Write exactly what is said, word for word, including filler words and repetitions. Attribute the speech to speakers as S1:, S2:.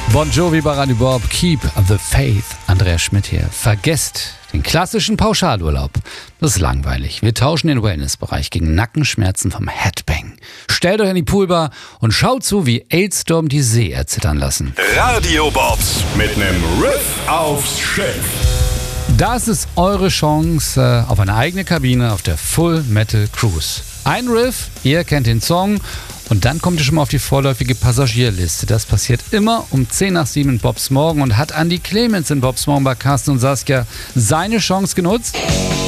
S1: Bon Jovi bei Radio Bob, Keep the Faith. Andreas Schmidt hier. Vergesst den klassischen Pauschalurlaub. Das ist langweilig. Wir tauschen den Wellnessbereich gegen Nackenschmerzen vom Headbang. Stellt euch in die Poolbar und schaut zu, wie Aidstorm die See erzittern lassen.
S2: Radio Bobs mit nem Riff aufs Schiff.
S1: Das ist eure Chance auf eine eigene Kabine auf der Full Metal Cruise. Ein Riff, ihr kennt den Song und dann kommt ihr schon mal auf die vorläufige Passagierliste. Das passiert immer um zehn nach sieben in Bobs Morgen und hat Andi Clemens in Bobs Morgen bei Carsten und Saskia seine Chance genutzt?